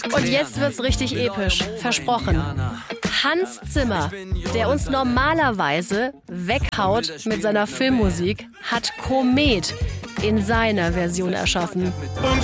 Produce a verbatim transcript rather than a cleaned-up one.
Und jetzt wird's richtig episch. Versprochen. Hans Zimmer, der uns normalerweise weghaut mit seiner Filmmusik, hat Komet in seiner Version erschaffen. Und